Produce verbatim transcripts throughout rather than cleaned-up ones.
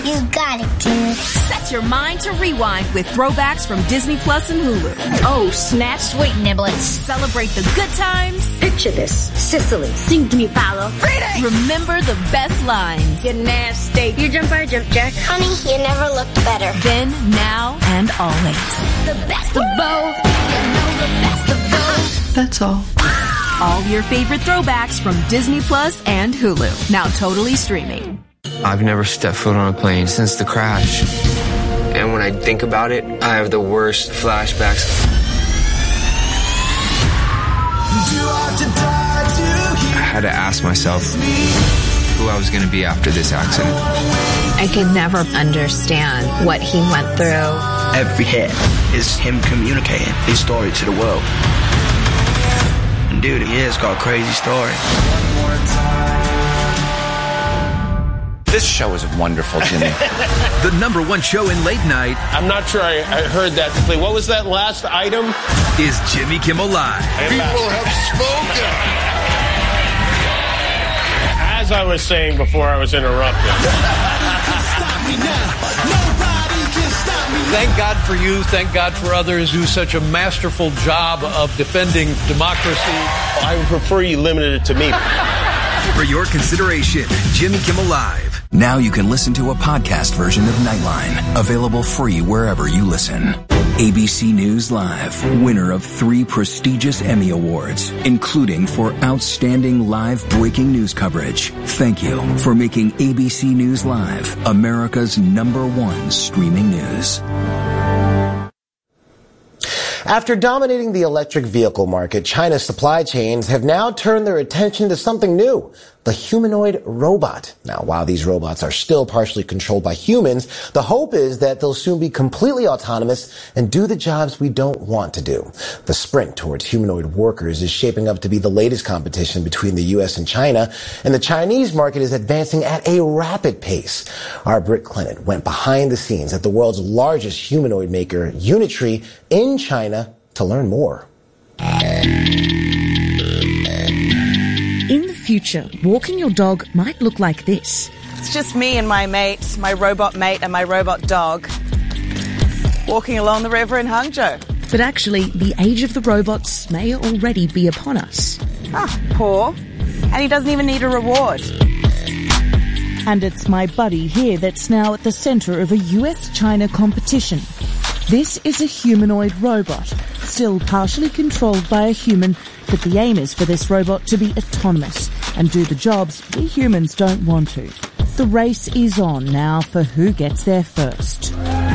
You got it, dude. Set your mind to rewind with throwbacks from Disney Plus and Hulu. Oh, snap. Sweet niblets. Celebrate the good times. Picture this. Sicily. Sing to me, Paolo. Freedom! Remember the best lines. You're nasty. You jump, I jump, Jack. Honey, you never looked better. Then, now, and always. The best of both. You know the best of both. That's all. All your favorite throwbacks from Disney Plus and Hulu. Now totally streaming. I've never stepped foot on a plane since the crash. And when I think about it, I have the worst flashbacks. I had to ask myself who I was going to be after this accident. I could never understand what he went through. Every hit is him communicating his story to the world. And dude, he has got a crazy story. This show is wonderful, Jimmy. The number one show in late night. I'm not sure I, I heard that clearly. What was that last item? Is Jimmy Kimmel Live. People have spoken. As I was saying before I was interrupted. Thank God for you. Thank God for others who do such a masterful job of defending democracy. I would prefer you limited it to me. For your consideration, Jimmy Kimmel Live. Now you can listen to a podcast version of Nightline, available free wherever you listen. A B C News Live, winner of three prestigious Emmy Awards, including for outstanding live breaking news coverage. Thank you for making A B C News Live America's number one streaming news. After dominating the electric vehicle market, China's supply chains have now turned their attention to something new, the humanoid robot. Now, while these robots are still partially controlled by humans, the hope is that they'll soon be completely autonomous and do the jobs we don't want to do. The sprint towards humanoid workers is shaping up to be the latest competition between the U S and China, and the Chinese market is advancing at a rapid pace. Our Britt Clement went behind the scenes at the world's largest humanoid maker, Unitree, in China to learn more. In the future, walking your dog might look like this. It's just me and my mate, my robot mate and my robot dog, walking along the river in Hangzhou. But actually, the age of the robots may already be upon us. Ah, poor. And he doesn't even need a reward. And it's my buddy here that's now at the centre of a U S China competition. This is a humanoid robot, still partially controlled by a human, but the aim is for this robot to be autonomous and do the jobs we humans don't want to. The race is on now for who gets there first.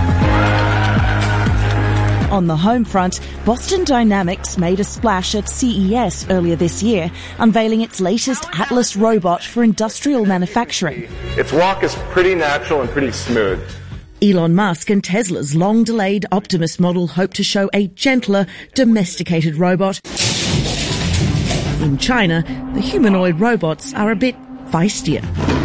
On the home front, Boston Dynamics made a splash at C E S earlier this year, unveiling its latest Atlas robot for industrial manufacturing. Its walk is pretty natural and pretty smooth. Elon Musk and Tesla's long-delayed Optimus model hope to show a gentler, domesticated robot. In China, the humanoid robots are a bit feistier.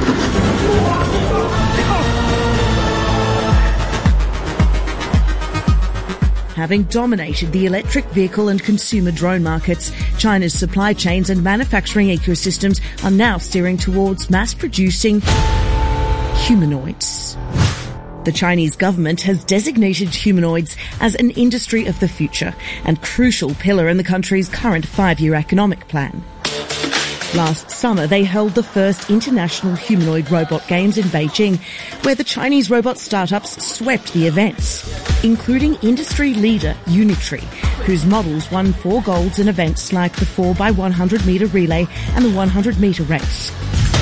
Having dominated the electric vehicle and consumer drone markets, China's supply chains and manufacturing ecosystems are now steering towards mass-producing humanoids. The Chinese government has designated humanoids as an industry of the future and crucial pillar in the country's current five-year economic plan. Last summer, they held the first international humanoid robot games in Beijing, where the Chinese robot startups swept the events, including industry leader Unitree, whose models won four golds in events like the four by one hundred metre relay and the one hundred metre race.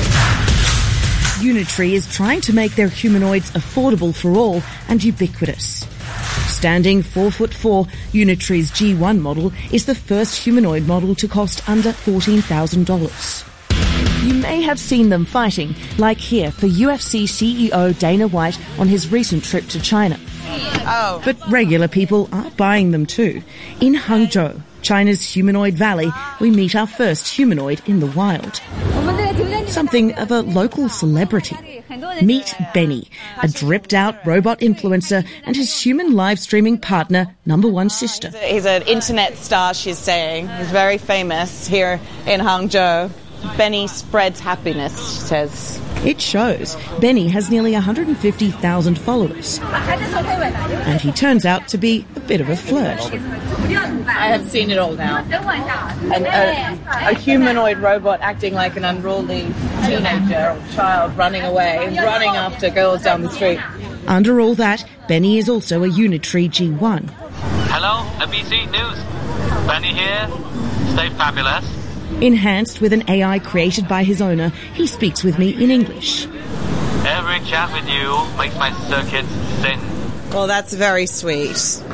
Unitree is trying to make their humanoids affordable for all and ubiquitous. Standing four foot four, Unitree's G one model is the first humanoid model to cost under fourteen thousand dollars. You may have seen them fighting, like here for U F C C E O Dana White on his recent trip to China. Oh. But regular people are buying them too. In Hangzhou, China's humanoid valley, we meet our first humanoid in the wild. Something of a local celebrity. Meet Benny, a dripped-out robot influencer and his human live-streaming partner, Number One Sister. He's an internet star, she's saying. He's very famous here in Hangzhou. Benny spreads happiness, she says. It shows. Benny has nearly one hundred fifty thousand followers. And he turns out to be a bit of a flirt. I have seen it all now. An, a, a humanoid robot acting like an unruly teenager or child running away, running after girls down the street. Under all that, Benny is also a Unitree G one. Hello, A B C News. Benny here. Stay fabulous. Enhanced with an A I created by his owner, he speaks with me in English. Every chat with you makes my circuits thin. Well, that's very sweet.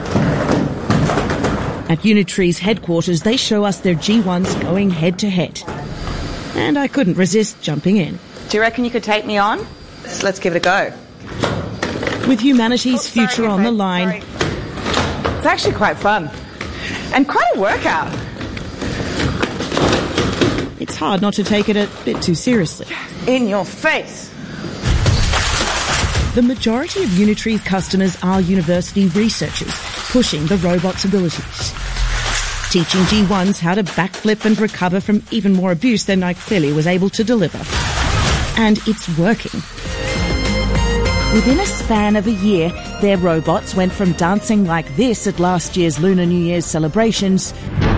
At Unitree's headquarters, they show us their G ones going head to head. And I couldn't resist jumping in. Do you reckon you could take me on? Let's, let's give it a go. With humanity's oh, future sorry, on the line. Sorry. It's actually quite fun. And quite a workout. It's hard not to take it a bit too seriously. In your face. The majority of Unitree's customers are university researchers, pushing the robot's abilities. Teaching G ones how to backflip and recover from even more abuse than I clearly was able to deliver. And it's working. Within a span of a year, their robots went from dancing like this at last year's Lunar New Year's celebrations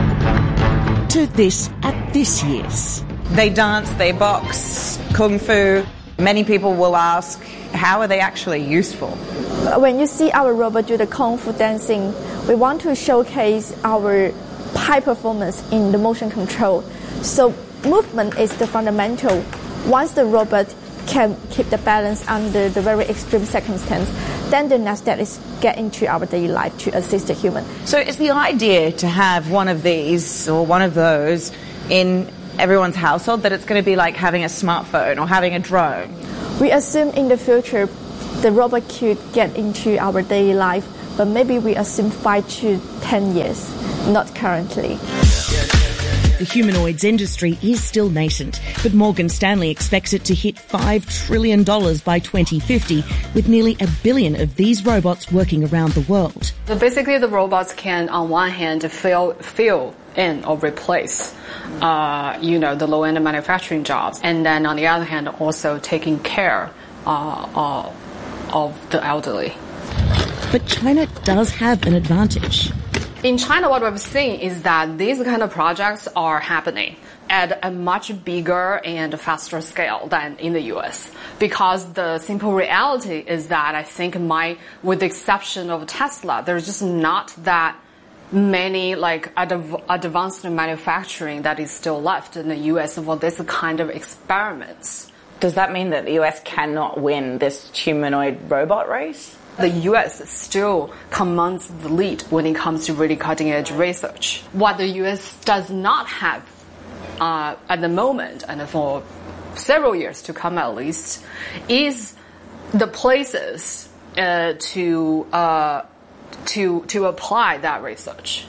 to this at this year's. They dance, they box, kung fu. Many people will ask, how are they actually useful? When you see our robot do the kung fu dancing, we want to showcase our high performance in the motion control. So movement is the fundamental. Once the robot can keep the balance under the very extreme circumstance, then the next step is get into our daily life to assist the human. So is the idea to have one of these or one of those in everyone's household, that it's going to be like having a smartphone or having a drone? We assume in the future the robot could get into our daily life, but maybe we assume five to ten years, not currently. The humanoids industry is still nascent, but Morgan Stanley expects it to hit five trillion dollars by twenty fifty, with nearly a billion of these robots working around the world. So basically the robots can, on one hand, fill, fill in or replace, uh, you know, the low-end manufacturing jobs, and then on the other hand, also taking care uh, uh, of the elderly. But China does have an advantage. In China, what we've seen is that these kind of projects are happening at a much bigger and faster scale than in the U S. Because the simple reality is that I think my, with the exception of Tesla, there's just not that many like adv- advanced manufacturing that is still left in the U S for this kind of experiments. Does that mean that the U S cannot win this humanoid robot race? The U S still commands the lead when it comes to really cutting-edge research. What the U S does not have uh, at the moment, and for several years to come at least, is the places uh, to uh, to to apply that research.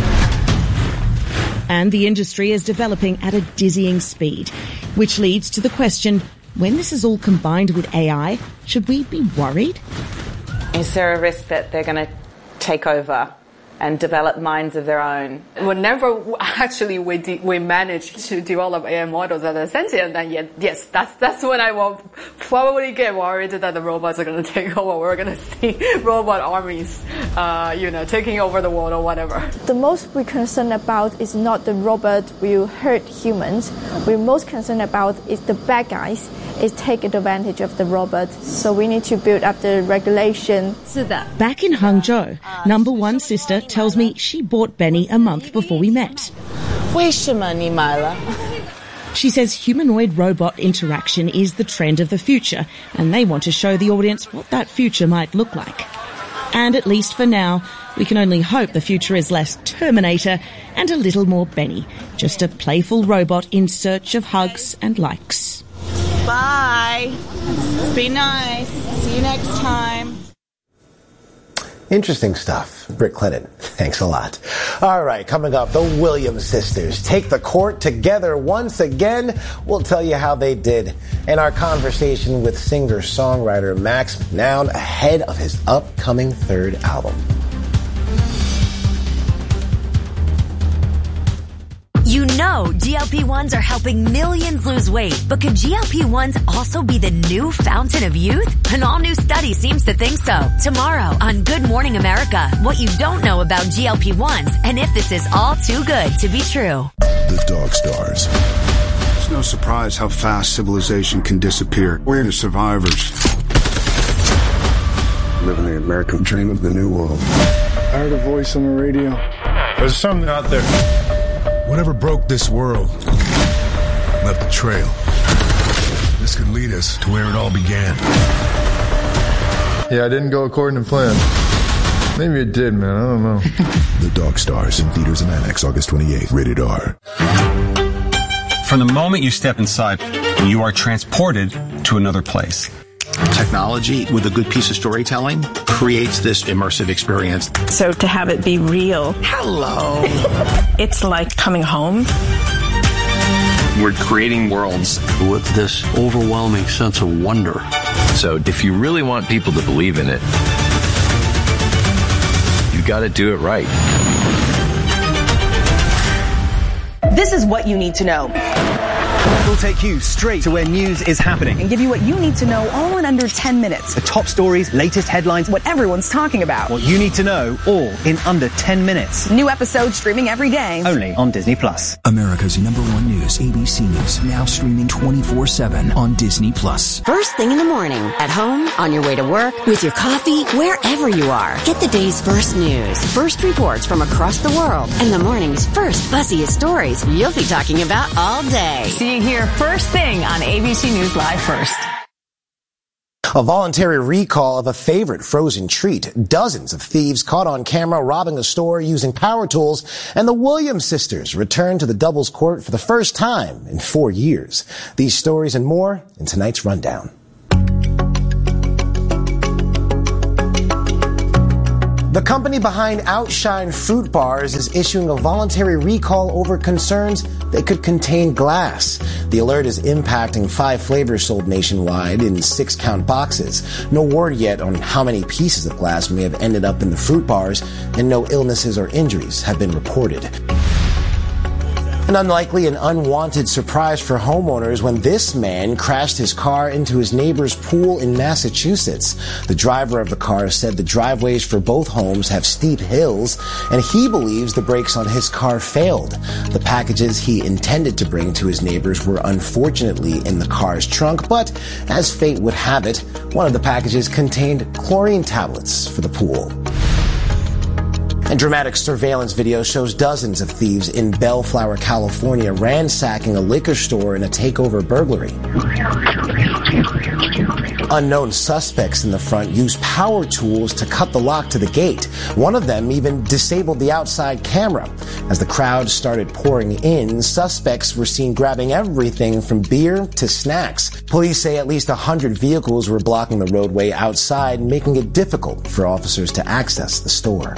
And the industry is developing at a dizzying speed, which leads to the question, when this is all combined with A I, should we be worried? Is there a risk that they're going to take over and develop minds of their own? Whenever actually we de- we manage to develop A I models that are sentient, then yeah, yes, that's that's when I will probably get worried that the robots are going to take over. We're going to see robot armies, uh, you know, taking over the world or whatever. The most we're concerned about is not the robot will hurt humans. We're most concerned about is the bad guys is take advantage of the robot. So we need to build up the regulation. Back in Hangzhou, number one sister tells me she bought Benny a month before we met. She says humanoid robot interaction is the trend of the future, and they want to show the audience what that future might look like. And at least for now, we can only hope the future is less Terminator and a little more Benny, just a playful robot in search of hugs and likes. Bye. Be nice. See you next time. Interesting stuff. Britt Clinton, thanks a lot. All right, coming up, the Williams sisters take the court together once again. We'll tell you how they did. And our conversation with singer-songwriter Max McNown ahead of his upcoming third album. You know know G L P ones are helping millions lose weight, but could G L P ones also be the new fountain of youth? An all-new study seems to think so. Tomorrow on Good Morning America, what you don't know about G L P ones and if this is all too good to be true. The Dog Stars. It's no surprise how fast civilization can disappear. We're the survivors. Living the American dream of the new world. I heard a voice on the radio. There's something out there. Whatever broke this world left a trail. This could lead us to where it all began. Yeah, I didn't go according to plan. Maybe it did, man. I don't know. The Dog Stars in theaters and IMAX August twenty-eighth. Rated R. From the moment you step inside, you are transported to another place. Technology with a good piece of storytelling creates this immersive experience. So to have it be real. Hello. It's like coming home. We're creating worlds with this overwhelming sense of wonder. So if you really want people to believe in it, you've got to do it right. This is what you need to know. We'll take you straight to where news is happening and give you what you need to know all in under ten minutes. The top stories, latest headlines, what everyone's talking about. What you need to know, all in under ten minutes. New episodes streaming every day. Only on Disney Plus. America's number one news, A B C News, now streaming twenty-four seven on Disney Plus. First thing in the morning, at home, on your way to work, with your coffee, wherever you are. Get the day's first news, first reports from across the world, and the morning's first buzziest stories you'll be talking about all day. See you here first thing on A B C News Live First. A voluntary recall of a favorite frozen treat. Dozens of thieves caught on camera robbing a store using power tools, and the Williams sisters returned to the Doubles Court for the first time in four years. These stories and more in tonight's rundown. The company behind Outshine Fruit Bars is issuing a voluntary recall over concerns they could contain glass. The alert is impacting five flavors sold nationwide in six-count boxes. No word yet on how many pieces of glass may have ended up in the fruit bars, and no illnesses or injuries have been reported. An unlikely and unwanted surprise for homeowners when this man crashed his car into his neighbor's pool in Massachusetts. The driver of the car said the driveways for both homes have steep hills, and he believes the brakes on his car failed. The packages he intended to bring to his neighbors were unfortunately in the car's trunk, but as fate would have it, one of the packages contained chlorine tablets for the pool. And dramatic surveillance video shows dozens of thieves in Bellflower, California, ransacking a liquor store in a takeover burglary. Unknown suspects in the front used power tools to cut the lock to the gate. One of them even disabled the outside camera. As the crowd started pouring in, suspects were seen grabbing everything from beer to snacks. Police say at least one hundred vehicles were blocking the roadway outside, making it difficult for officers to access the store.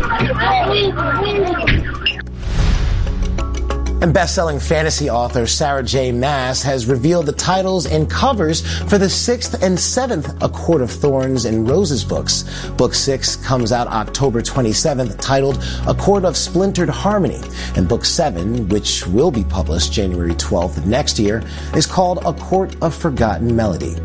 And best-selling fantasy author Sarah J. Maas has revealed the titles and covers for the sixth and seventh A Court of Thorns and Roses books. Book six comes out October twenty-seventh, titled A Court of Splintered Harmony. And book seven, which will be published January twelfth of next year, is called A Court of Forgotten Melody.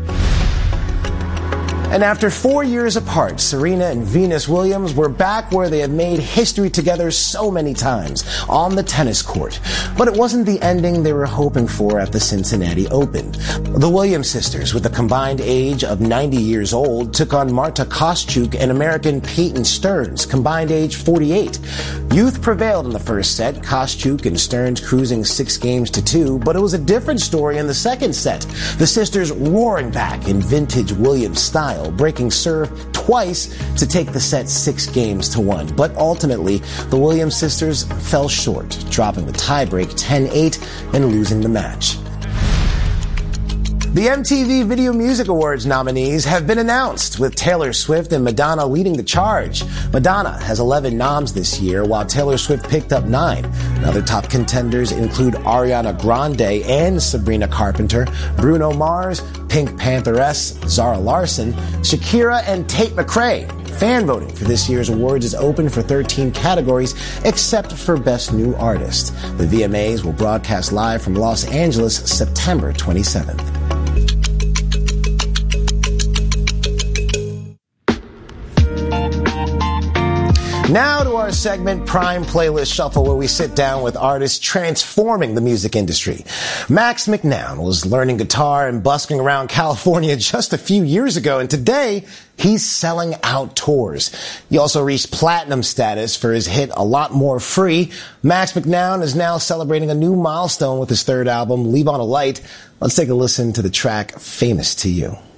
And after four years apart, Serena and Venus Williams were back where they had made history together so many times, on the tennis court. But it wasn't the ending they were hoping for at the Cincinnati Open. The Williams sisters, with a combined age of ninety years old, took on Marta Kostyuk and American Peyton Stearns, combined age forty-eight. Youth prevailed in the first set, Kostyuk and Stearns cruising six games to two, but it was a different story in the second set. The sisters roaring back in vintage Williams style, breaking serve twice to take the set six games to one. But ultimately, the Williams sisters fell short, dropping the tiebreak ten eight and losing the match. The M T V Video Music Awards nominees have been announced, with Taylor Swift and Madonna leading the charge. Madonna has eleven noms this year, while Taylor Swift picked up nine. Other top contenders include Ariana Grande and Sabrina Carpenter, Bruno Mars, Pink Pantheress, Zara Larsson, Shakira, and Tate McRae. Fan voting for this year's awards is open for thirteen categories, except for Best New Artist. The V M As will broadcast live from Los Angeles September twenty-seventh. Now to our segment, Prime Playlist Shuffle, where we sit down with artists transforming the music industry. Max McNown was learning guitar and busking around California just a few years ago, and today he's selling out tours. He also reached platinum status for his hit A Lot More Free. Max McNown is now celebrating a new milestone with his third album, Leave on a Light. Let's take a listen to the track Famous to You.